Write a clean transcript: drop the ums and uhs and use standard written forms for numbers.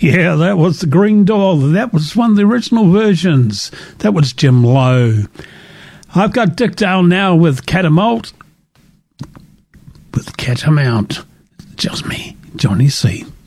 Yeah, that was the Green Door. That was one of the original versions. That was Jim Lowe. I've got Dick Dale now with Catamount. With Catamount. Just me, Johnny C.